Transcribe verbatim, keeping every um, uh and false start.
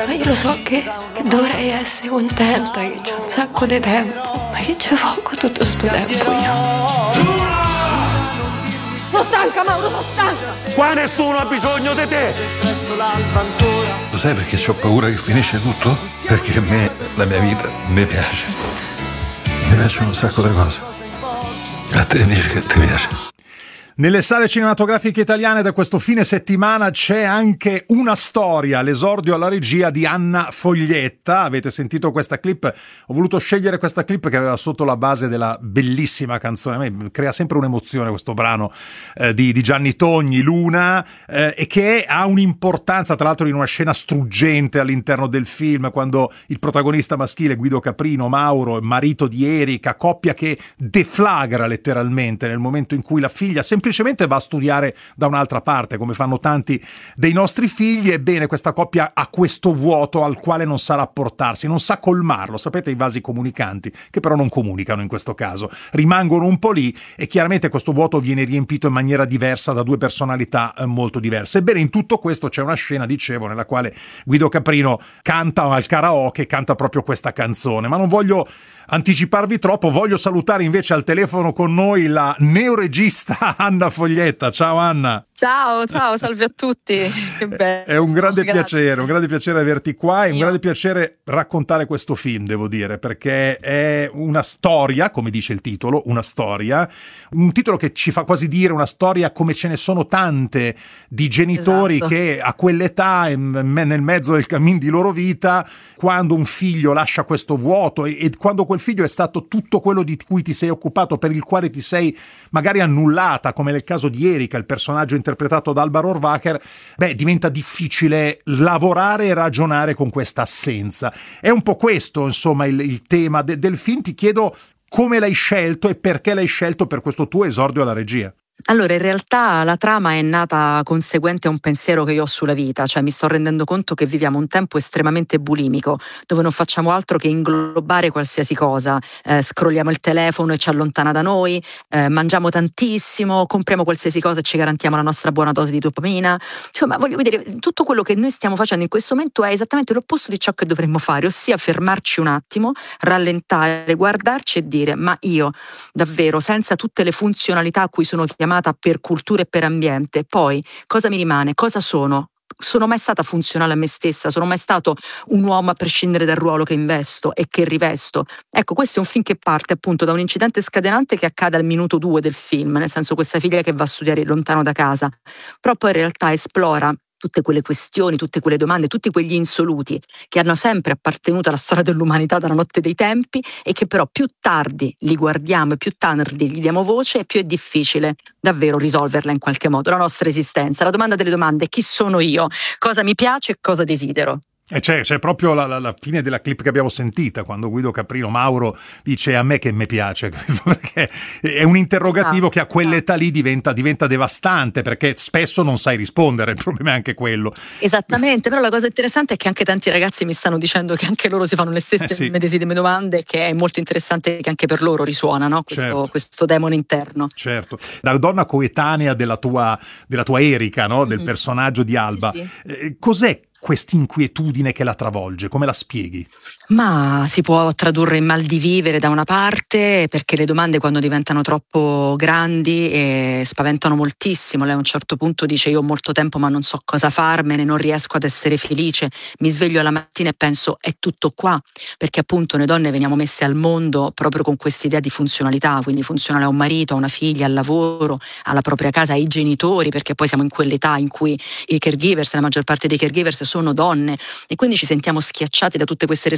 Ma io lo so che, che dovrei essere contenta, che c'ho un sacco di tempo, ma che ci faccio tutto sto tempo io? Sono stanca, Mauro, sono stanca! Qua nessuno ha bisogno di te! Lo sai perché ho paura che finisce tutto? Perché a me, la mia vita, mi piace. Mi piacciono un sacco di cose. A te invece che ti piace? Nelle sale cinematografiche italiane da questo fine settimana c'è anche una storia, l'esordio alla regia di Anna Foglietta. Avete sentito questa clip? Ho voluto scegliere questa clip che aveva sotto la base della bellissima canzone. A me crea sempre un'emozione questo brano eh, di, di Gianni Togni, Luna, eh, e che ha un'importanza, tra l'altro in una scena struggente all'interno del film, quando il protagonista maschile, Guido Caprino, Mauro, marito di Erika, coppia che deflagra letteralmente nel momento in cui la figlia semplicemente semplicemente va a studiare da un'altra parte, come fanno tanti dei nostri figli. Ebbene, questa coppia ha questo vuoto al quale non sa rapportarsi, non sa colmarlo. Sapete, i vasi comunicanti, che però non comunicano in questo caso, rimangono un po' lì, e chiaramente questo vuoto viene riempito in maniera diversa da due personalità molto diverse. Ebbene, in tutto questo c'è una scena, dicevo, nella quale Guido Caprino canta al karaoke, canta proprio questa canzone, ma non voglio anticiparvi troppo. Voglio salutare invece al telefono con noi la neoregista Anna Foglietta. Ciao Anna. Ciao, ciao, salve a tutti. Che bello. È un grande Grazie. piacere, un grande piacere averti qua, e un Io. grande piacere raccontare questo film, devo dire, perché è una storia, come dice il titolo, una storia, un titolo che ci fa quasi dire una storia come ce ne sono tante di genitori Esatto. che a quell'età, nel mezzo del cammin di loro vita, quando un figlio lascia questo vuoto e, e quando quel figlio è stato tutto quello di cui ti sei occupato, per il quale ti sei magari annullata, come nel caso di Erika, il personaggio interpretato da Alba Rohrwacher, beh, diventa difficile lavorare e ragionare con questa assenza. È un po' questo, insomma, il, il tema de- del film. Ti chiedo come l'hai scelto e perché l'hai scelto per questo tuo esordio alla regia. Allora, in realtà la trama è nata conseguente a un pensiero che io ho sulla vita, cioè mi sto rendendo conto che viviamo un tempo estremamente bulimico, dove non facciamo altro che inglobare qualsiasi cosa, eh, scrolliamo il telefono e ci allontana da noi, eh, mangiamo tantissimo, compriamo qualsiasi cosa e ci garantiamo la nostra buona dose di dopamina. Cioè, ma voglio vedere, tutto quello che noi stiamo facendo in questo momento è esattamente l'opposto di ciò che dovremmo fare, ossia fermarci un attimo, rallentare, guardarci e dire: ma io davvero, senza tutte le funzionalità a cui sono chiamata per cultura e per ambiente, poi cosa mi rimane? Cosa sono? Sono mai stata funzionale a me stessa? Sono mai stato un uomo, a prescindere dal ruolo che investo e che rivesto? Ecco, questo è un film che parte appunto da un incidente scatenante che accade al minuto due del film, nel senso, questa figlia che va a studiare lontano da casa, però poi in realtà esplora tutte quelle questioni, tutte quelle domande, tutti quegli insoluti che hanno sempre appartenuto alla storia dell'umanità dalla notte dei tempi, e che però più tardi li guardiamo e più tardi gli diamo voce, e più è difficile davvero risolverla in qualche modo, la nostra esistenza. La domanda delle domande: chi sono io? Cosa mi piace e cosa desidero? E c'è, c'è proprio la, la, la fine della clip che abbiamo sentita, quando Guido Caprino, Mauro, dice: a me che mi piace, perché è un interrogativo, esatto, che a quell'età lì diventa, diventa devastante, perché spesso non sai rispondere. Il problema è anche quello. Esattamente, però la cosa interessante è che anche tanti ragazzi mi stanno dicendo che anche loro si fanno le stesse eh sì. medesime domande, che è molto interessante che anche per loro risuona, no? questo, certo. questo demone interno. Certo, da donna coetanea della tua, della tua Erika, no? Del mm-hmm. personaggio di Alba, sì, sì. Eh, cos'è quest'inquietudine che la travolge? Come la spieghi? Ma si può tradurre in mal di vivere da una parte, perché le domande, quando diventano troppo grandi, eh, spaventano moltissimo. Lei a un certo punto dice: io ho molto tempo ma non so cosa farmene, non riesco ad essere felice, mi sveglio alla mattina e penso: è tutto qua, perché appunto noi donne veniamo messe al mondo proprio con questa idea di funzionalità, quindi funzionale a un marito, a una figlia, al lavoro, alla propria casa, ai genitori, perché poi siamo in quell'età in cui i caregivers, la maggior parte dei caregivers sono donne, e quindi ci sentiamo schiacciati da tutte queste